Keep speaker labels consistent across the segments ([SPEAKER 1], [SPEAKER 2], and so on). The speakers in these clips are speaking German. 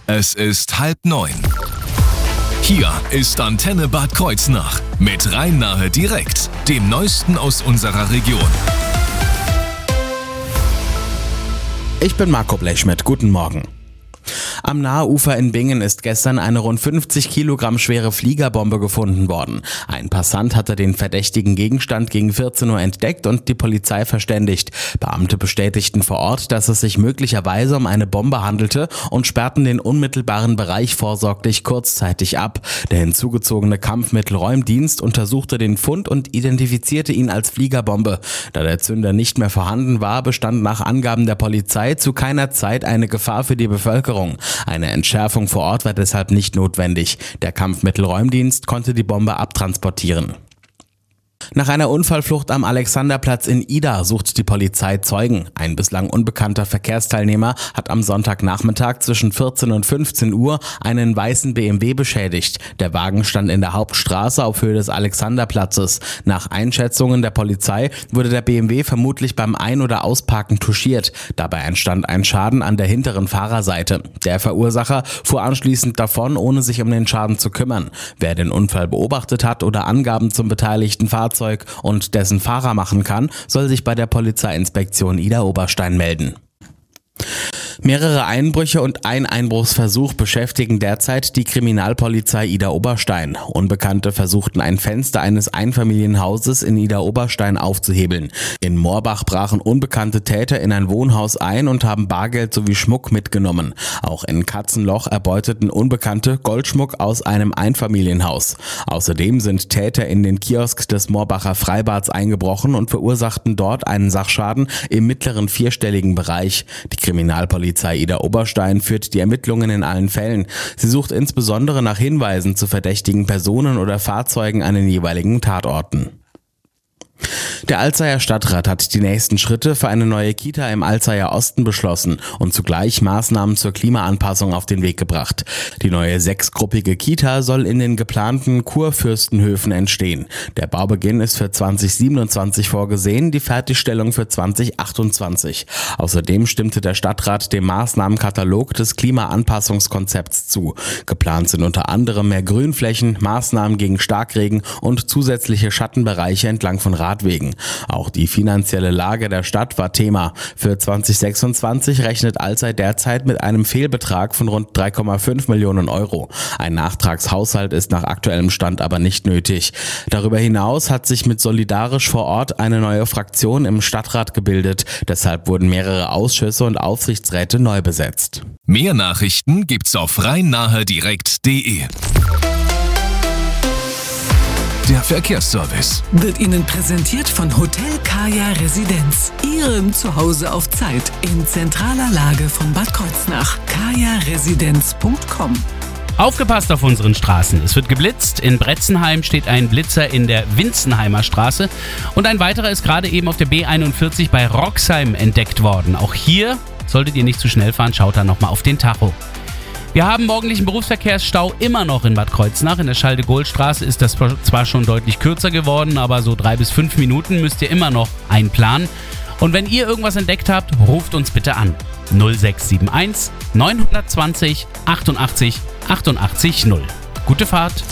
[SPEAKER 1] Es ist 8:30. Hier ist Antenne Bad Kreuznach mit Rhein-Nahe direkt, dem Neuesten aus unserer Region.
[SPEAKER 2] Ich bin Marco Blechschmidt, guten Morgen. Am Nahe-Ufer in Bingen ist gestern eine rund 50 Kilogramm schwere Fliegerbombe gefunden worden. Ein Passant hatte den verdächtigen Gegenstand gegen 14 Uhr entdeckt und die Polizei verständigt. Beamte bestätigten vor Ort, dass es sich möglicherweise um eine Bombe handelte und sperrten den unmittelbaren Bereich vorsorglich kurzzeitig ab. Der hinzugezogene Kampfmittelräumdienst untersuchte den Fund und identifizierte ihn als Fliegerbombe. Da der Zünder nicht mehr vorhanden war, bestand nach Angaben der Polizei zu keiner Zeit eine Gefahr für die Bevölkerung. Eine Entschärfung vor Ort war deshalb nicht notwendig. Der Kampfmittelräumdienst konnte die Bombe abtransportieren. Nach einer Unfallflucht am Alexanderplatz in Ida sucht die Polizei Zeugen. Ein bislang unbekannter Verkehrsteilnehmer hat am Sonntagnachmittag zwischen 14 und 15 Uhr einen weißen BMW beschädigt. Der Wagen stand in der Hauptstraße auf Höhe des Alexanderplatzes. Nach Einschätzungen der Polizei wurde der BMW vermutlich beim Ein- oder Ausparken touchiert. Dabei entstand ein Schaden an der hinteren Fahrerseite. Der Verursacher fuhr anschließend davon, ohne sich um den Schaden zu kümmern. Wer den Unfall beobachtet hat oder Angaben zum beteiligten Fahrzeug und dessen Fahrer machen kann, soll sich bei der Polizeiinspektion Idar-Oberstein melden. Mehrere Einbrüche und ein Einbruchsversuch beschäftigen derzeit die Kriminalpolizei Idar-Oberstein. Unbekannte versuchten ein Fenster eines Einfamilienhauses in Idar-Oberstein aufzuhebeln. In Moorbach brachen unbekannte Täter in ein Wohnhaus ein und haben Bargeld sowie Schmuck mitgenommen. Auch in Katzenloch erbeuteten Unbekannte Goldschmuck aus einem Einfamilienhaus. Außerdem sind Täter in den Kiosk des Moorbacher Freibads eingebrochen und verursachten dort einen Sachschaden im mittleren vierstelligen Bereich. Die Kriminalpolizei Idar-Oberstein führt die Ermittlungen in allen Fällen. Sie sucht insbesondere nach Hinweisen zu verdächtigen Personen oder Fahrzeugen an den jeweiligen Tatorten. Der Alzeyer Stadtrat hat die nächsten Schritte für eine neue Kita im Alzeyer Osten beschlossen und zugleich Maßnahmen zur Klimaanpassung auf den Weg gebracht. Die neue 6-gruppige Kita soll in den geplanten Kurfürstenhöfen entstehen. Der Baubeginn ist für 2027 vorgesehen, die Fertigstellung für 2028. Außerdem stimmte der Stadtrat dem Maßnahmenkatalog des Klimaanpassungskonzepts zu. Geplant sind unter anderem mehr Grünflächen, Maßnahmen gegen Starkregen und zusätzliche Schattenbereiche entlang von Radwegen. Auch die finanzielle Lage der Stadt war Thema. Für 2026 rechnet Alzey derzeit mit einem Fehlbetrag von rund 3,5 Millionen Euro. Ein Nachtragshaushalt ist nach aktuellem Stand aber nicht nötig. Darüber hinaus hat sich mit Solidarisch vor Ort eine neue Fraktion im Stadtrat gebildet. Deshalb wurden mehrere Ausschüsse und Aufsichtsräte neu besetzt.
[SPEAKER 1] Mehr Nachrichten gibt's auf rhein-nahe-direkt.de. Der Verkehrsservice
[SPEAKER 3] wird Ihnen präsentiert von Hotel Kaya Residenz. Ihrem Zuhause auf Zeit in zentraler Lage von Bad Kreuznach. kajaresidenz.com.
[SPEAKER 4] Aufgepasst auf unseren Straßen. Es wird geblitzt. In Bretzenheim steht ein Blitzer in der Winzenheimer Straße. Und ein weiterer ist gerade eben auf der B41 bei Roxheim entdeckt worden. Auch hier solltet ihr nicht zu schnell fahren. Schaut da nochmal auf den Tacho. Wir haben morgendlichen Berufsverkehrsstau immer noch in Bad Kreuznach. In der Schalde-Gohl-Straße ist das zwar schon deutlich kürzer geworden, aber so 3 bis 5 Minuten müsst ihr immer noch einplanen. Und wenn ihr irgendwas entdeckt habt, ruft uns bitte an. 0671 920 88 88 0. Gute Fahrt!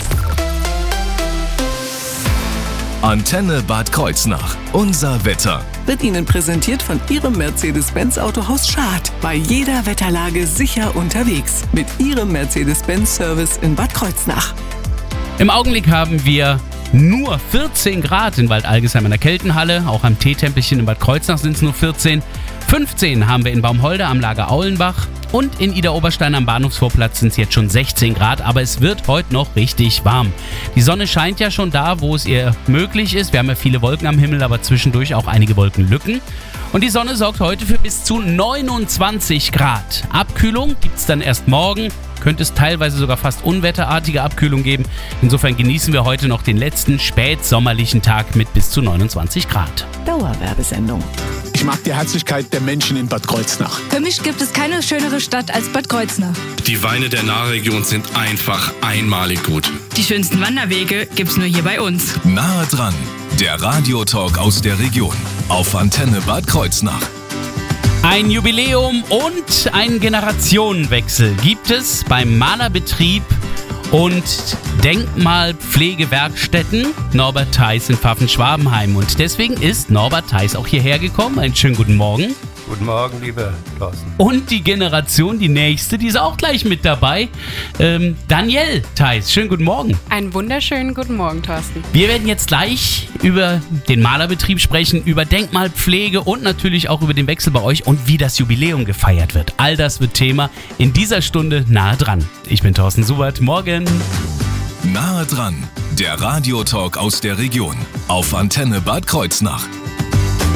[SPEAKER 1] Antenne Bad Kreuznach. Unser Wetter.
[SPEAKER 3] Wird Ihnen präsentiert von Ihrem Mercedes-Benz Autohaus Schad. Bei jeder Wetterlage sicher unterwegs. Mit Ihrem Mercedes-Benz-Service in Bad Kreuznach.
[SPEAKER 4] Im Augenblick haben wir nur 14 Grad in Waldalgesheim in der Keltenhalle. Auch am Teetempelchen in Bad Kreuznach sind es nur 14. 15 haben wir in Baumholder am Lager Aulenbach. Und in Idar-Oberstein am Bahnhofsvorplatz sind es jetzt schon 16 Grad, aber es wird heute noch richtig warm. Die Sonne scheint ja schon da, wo es ihr möglich ist. Wir haben ja viele Wolken am Himmel, aber zwischendurch auch einige Wolkenlücken. Und die Sonne sorgt heute für bis zu 29 Grad. Abkühlung gibt es dann erst morgen. Könnte es teilweise sogar fast unwetterartige Abkühlung geben. Insofern genießen wir heute noch den letzten spätsommerlichen Tag mit bis zu 29 Grad.
[SPEAKER 3] Dauerwerbesendung.
[SPEAKER 5] Ich mag die Herzlichkeit der Menschen in Bad Kreuznach.
[SPEAKER 6] Für mich gibt es keine schönere Stadt als Bad Kreuznach.
[SPEAKER 7] Die Weine der Nahregion sind einfach einmalig gut.
[SPEAKER 8] Die schönsten Wanderwege gibt's nur hier bei uns.
[SPEAKER 1] Nahe dran, der Radiotalk aus der Region auf Antenne Bad Kreuznach.
[SPEAKER 4] Ein Jubiläum und einen Generationenwechsel gibt es beim Malerbetrieb und Denkmalpflegewerkstätten Norbert Theis in Pfaffen-Schwabenheim. Und deswegen ist Norbert Theis auch hierher gekommen. Einen schönen guten Morgen.
[SPEAKER 9] Guten Morgen, lieber Thorsten.
[SPEAKER 4] Und die Generation, die nächste, die ist auch gleich mit dabei. Danielle Theis, schönen guten Morgen.
[SPEAKER 10] Einen wunderschönen guten Morgen, Thorsten.
[SPEAKER 4] Wir werden jetzt gleich über den Malerbetrieb sprechen, über Denkmalpflege und natürlich auch über den Wechsel bei euch und wie das Jubiläum gefeiert wird. All das wird Thema in dieser Stunde nahe dran. Ich bin Thorsten Subert, morgen.
[SPEAKER 1] Nahe dran, der Radiotalk aus der Region auf Antenne Bad Kreuznach.